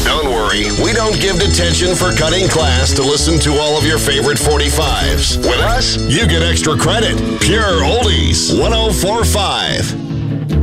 Don't worry, we don't give detention for cutting class to listen to all of your favorite 45s. With us, you get extra credit. Pure Oldies 104.5.